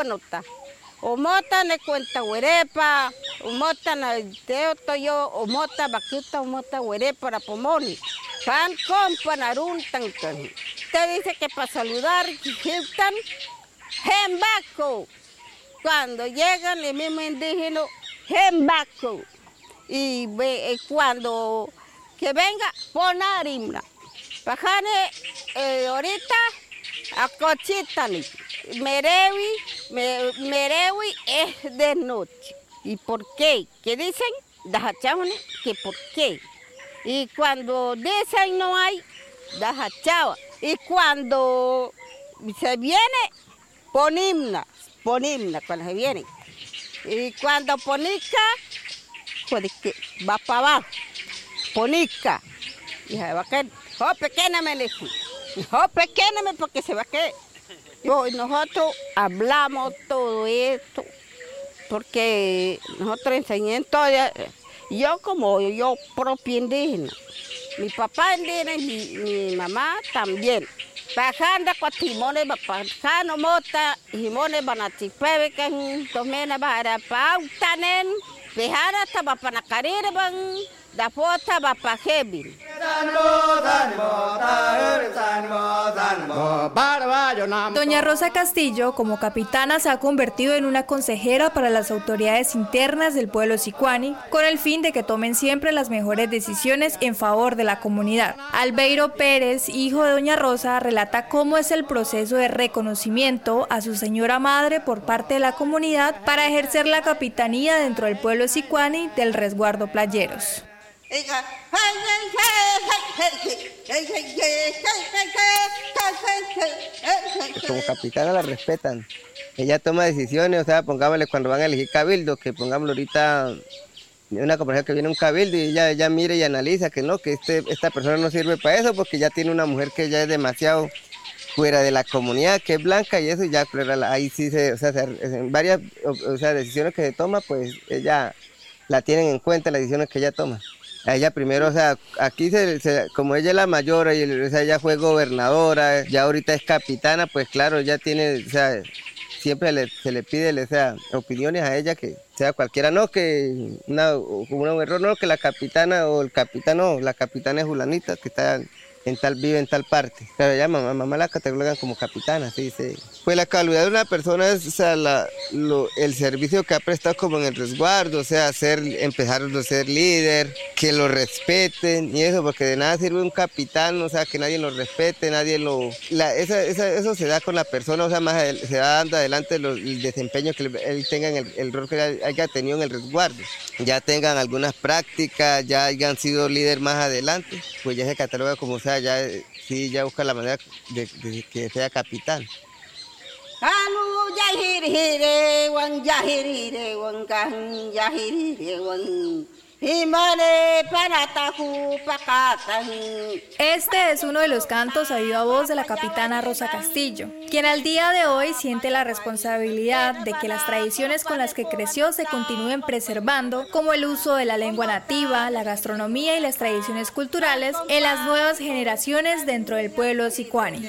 nota. Omota ne cuenta huerepa, omota na teo toyo, omota vaquita, omota huerepa, pomoni. Pan compa narun tancan. Te dice que para saludar, quitan, jembaco. Cuando llegan el mismo indígena, jembaco. Y cuando que venga, ponarimna. Pajane, ahorita, acochitani. Merewi es de noche. ¿Y por qué? ¿Qué dicen? Dajachavane, que por qué. Y cuando dicen no hay, dajachava. Y cuando se viene, ponimna cuando se viene. Y cuando ponica, pues va para abajo. Ponica. Y se va a quedar. Jo pequeña me dijo. Jo pequeña porque se va a quedar. Nosotros hablamos todo esto porque nosotros enseñamos todo. Yo como yo propio indígena, mi papá indígena y mi mamá también. Bajando con timones, bajando mota, timones van a chipebe que tomena para pautanen, bajando hasta para carrera van, da foto va para Hebin. Doña Rosa Castillo, como capitana, se ha convertido en una consejera para las autoridades internas del pueblo sicuani, con el fin de que tomen siempre las mejores decisiones en favor de la comunidad. Albeiro Pérez, hijo de Doña Rosa, relata cómo es el proceso de reconocimiento a su señora madre por parte de la comunidad para ejercer la capitanía dentro del pueblo sicuani del resguardo Playeros. Como capitana la respetan. Ella toma decisiones, o sea, pongámosle cuando van a elegir cabildo, que pongámosle ahorita una compañía que viene a un cabildo y ella mira y analiza que no, que esta persona no sirve para eso porque ya tiene una mujer que ya es demasiado fuera de la comunidad, que es blanca y eso ya, ahí sí en varias decisiones que se toma, pues ella la tienen en cuenta, las decisiones que ella toma. A ella primero, o sea, aquí como ella es la mayor, y, o sea, ella fue gobernadora, ya ahorita es capitana, pues claro, ella tiene, o sea, siempre se le pide, o sea, opiniones a ella, que sea cualquiera, no, que un error, no, que la capitana o el capitano, la capitana es Julanita, que está vive en tal parte. Claro, ya mamá la catalogan como capitana, sí. Pues la calidad de una persona es, o sea, el servicio que ha prestado como en el resguardo, o sea, empezar a ser líder, que lo respeten y eso, porque de nada sirve un capitán, o sea, que nadie lo respete, eso se da con la persona, o sea, se va dando adelante el desempeño que él tenga en el rol que haya tenido en el resguardo. Ya tengan algunas prácticas, ya hayan sido líder más adelante, pues ya se cataloga como, o sea, ya busca la manera de que sea capitán. Este es uno de los cantos a viva voz de la capitana Rosa Castillo, quien al día de hoy siente la responsabilidad de que las tradiciones con las que creció se continúen preservando, como el uso de la lengua nativa, la gastronomía y las tradiciones culturales en las nuevas generaciones dentro del pueblo sicuani.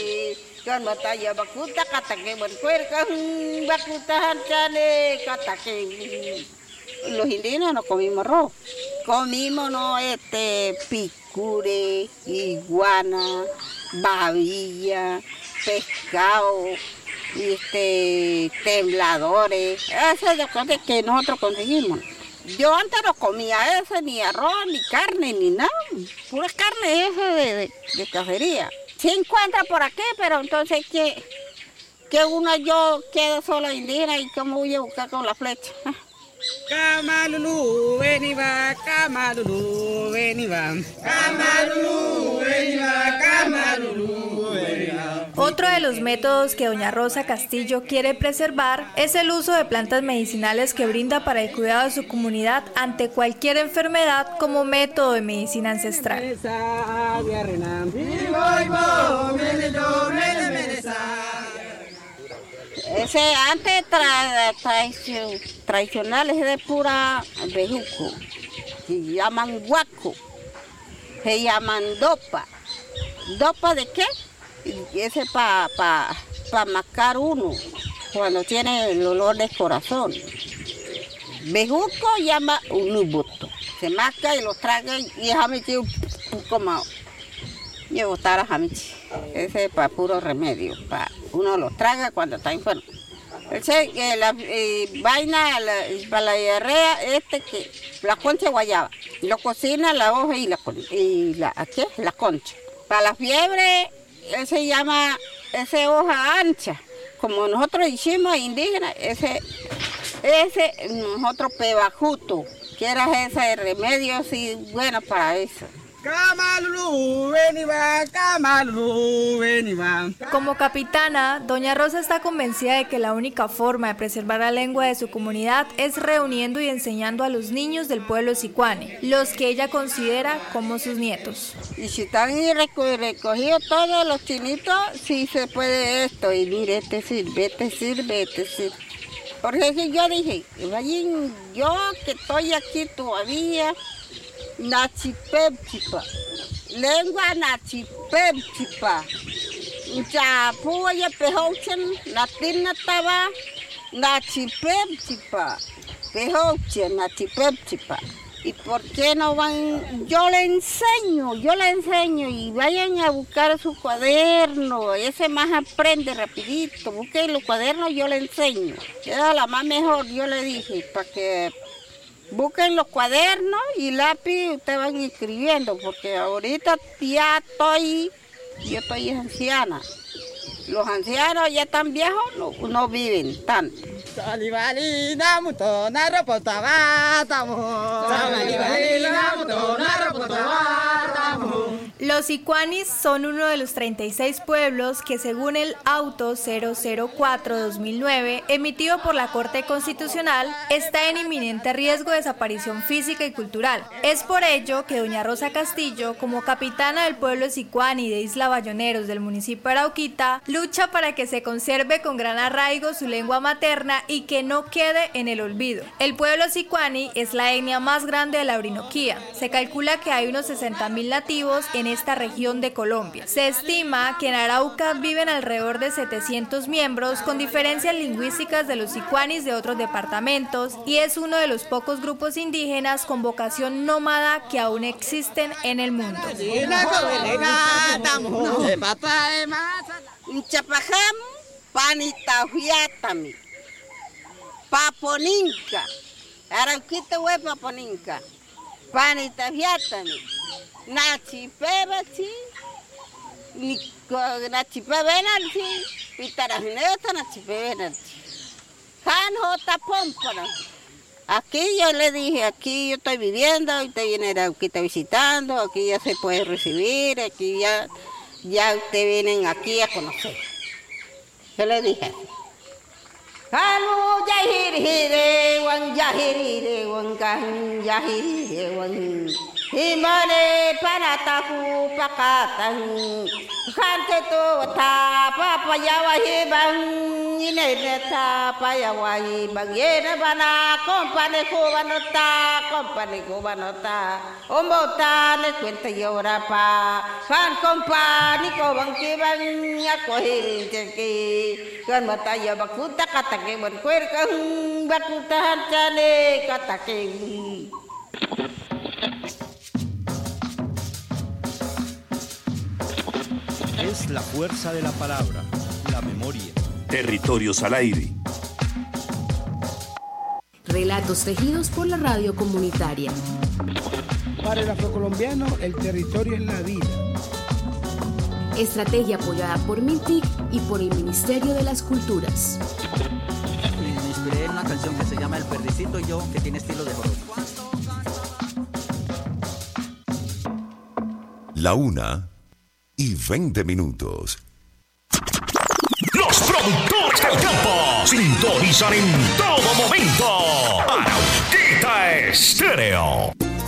Los indígenas no comimos arroz, comimos picure, iguana, babilla, pescado, tembladores, esas de cosas que nosotros conseguimos. Yo antes no comía eso, ni arroz, ni carne, ni nada, pura carne eso de cacería. Se encuentra por aquí, pero entonces que yo quedo sola indígena y cómo voy a buscar con la flecha. Kamalulu, veniva, Kamalulu, veniva. Kamalulu, veniva, Kamalulu, veniva. Otro de los métodos que doña Rosa Castillo quiere preservar es el uso de plantas medicinales que brinda para el cuidado de su comunidad ante cualquier enfermedad como método de medicina ancestral. Ese antes tradicional es de pura bejuco, se llaman guaco, se llaman dopa. ¿Dopa de qué? Ese para mascar uno, cuando tiene el olor del corazón. Bejuco llama unubuto. Se masca y lo traga y hamichi como y botar a hamichi. Ese es para puro remedio. Uno lo traga cuando está enfermo. La vaina para la diarrea, que la concha de guayaba. Lo cocina la hoja y la concha. Para la fiebre, se llama hoja ancha. Como nosotros hicimos indígenas, ese nosotros pebajuto, que era ese remedio así bueno para eso. Como capitana, doña Rosa está convencida de que la única forma de preservar la lengua de su comunidad es reuniendo y enseñando a los niños del pueblo sicuani, los que ella considera como sus nietos. Y si están recogidos todos los chinitos, sí se puede esto. Y mire, este sirve. Porque yo dije, yo que estoy aquí todavía, nachipepchipa, lengua nachipepchipa, chapuya pehochen, natina taba, nachipepchipa, pehochen, nachipepchipa. ¿Y por qué no van? Yo le enseño y vayan a buscar su cuaderno, ese más aprende rapidito, busquen los cuadernos, yo le enseño. Era la más mejor, yo le dije, para que busquen los cuadernos y lápiz, ustedes van escribiendo, porque ahorita ya yo estoy anciana. Los ancianos ya tan viejos no viven tanto. Los sicuanis son uno de los 36 pueblos que, según el Auto 004-2009 emitido por la Corte Constitucional, está en inminente riesgo de desaparición física y cultural. Es por ello que doña Rosa Castillo, como capitana del pueblo sicuani de Isla Bayoneros del municipio de Arauquita, lucha para que se conserve con gran arraigo su lengua materna y que no quede en el olvido. El pueblo sicuani es la etnia más grande de la Orinoquía. Se calcula que hay unos 60.000 nativos en esta región de Colombia. Se estima que en Arauca viven alrededor de 700 miembros, con diferencias lingüísticas de los sicuanis de otros departamentos, y es uno de los pocos grupos indígenas con vocación nómada que aún existen en el mundo. Chapajam, panitahuiatami, paponinca, Arauquita hue paponinca, panitahuiatami, nachipebachi, nachipebenalchi, pitarajineota nachipebenalchi, janjota pompara. Aquí yo le dije, aquí yo estoy viviendo, usted viene a Arauquita visitando, aquí ya se puede recibir, aquí ya ustedes vienen aquí a conocer. Yo le dije, Hanu yahirire wan kan yahirire wan himane panataku pakatan kante to ta papa yawahi bang ine ta pa yawahi bang yene bana compane ko banota ombota le cuenta yora pa fan compani ko bang kibang yakohi teki kan mataya bakuta katake ban kuer kang bakutahan chane katake. Es la fuerza de la palabra, la memoria. Territorios al aire. Relatos tejidos por la radio comunitaria. Para el afrocolombiano, el territorio es la vida. Estrategia apoyada por MINTIC y por el Ministerio de las Culturas. Me inspiré en una canción que se llama El Perdicito y yo, que tiene estilo de joropo. 1:20. Los productores del campo sintonizan en todo momento. Arauquita Estéreo.